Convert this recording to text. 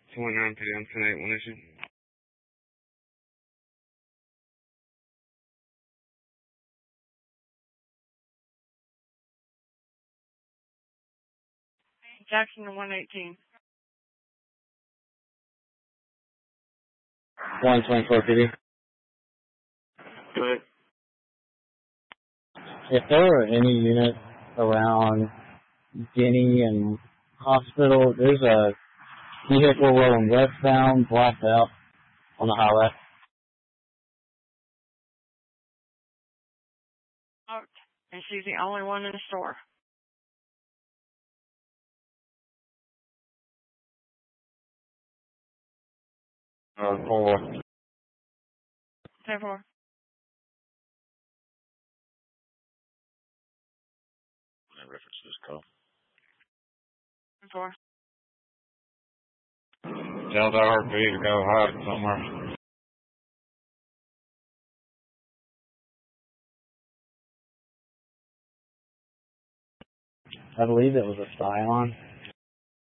29 p.m. 10-8, 1 issue. Jackson to 118. 124 PD. Go ahead. If there were any units around Guinea and Hospital, there's a vehicle rolling westbound, blacked out on the highway. Oh, and she's the only one in the store. Four. 10-4. Reference this call. 10-4. Tell the RP to go hide somewhere. I believe it was a Scion.